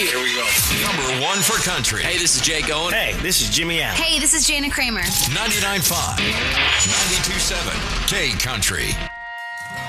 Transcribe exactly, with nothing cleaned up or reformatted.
Here we go. Number one for country. Hey, this is Jake Owen. Hey, this is Jimmy Allen. Hey, this is Jana Kramer. ninety-nine point five, ninety-two point seven, K Country.